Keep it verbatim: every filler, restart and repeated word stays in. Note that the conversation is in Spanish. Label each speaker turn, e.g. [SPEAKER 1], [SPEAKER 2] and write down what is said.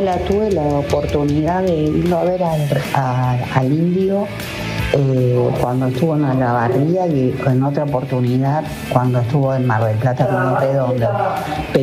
[SPEAKER 1] la tuve la oportunidad de irlo a ver al, a- al Indio eh, cuando estuvo en la barría y en otra oportunidad cuando estuvo en Mar del Plata con un redondo.